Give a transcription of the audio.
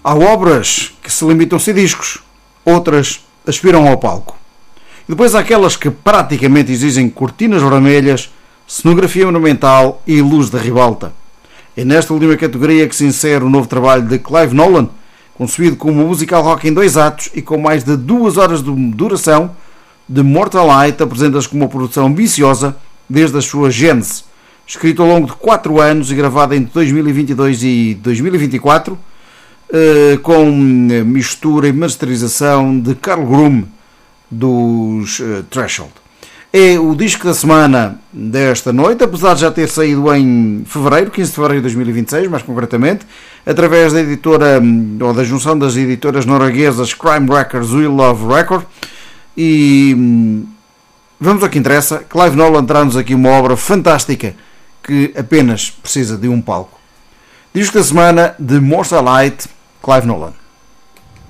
Há obras que se limitam a ser discos, outras aspiram ao palco. E depois há aquelas que praticamente exigem cortinas vermelhas, cenografia monumental e luz da ribalta. É nesta última categoria que se insere o novo trabalho de Clive Nolan, concebido como um musical rock em 2 atos e com mais de 2 horas de duração. The Mortal Light apresenta-se como uma produção ambiciosa desde a sua gênese. Escrito ao longo de 4 anos e gravado entre 2022 e 2024, com mistura e masterização de Carl Groom dos Threshold. É o disco da semana desta noite, apesar de já ter saído em fevereiro, 15 de fevereiro de 2026, mais concretamente, através da editora, ou da junção das editoras norueguesas Crime Records e Love Record. E vamos ao que interessa. Clive Nolan traz-nos aqui uma obra fantástica que apenas precisa de um palco. Disco da semana de Mortal Light, Clive Nolan.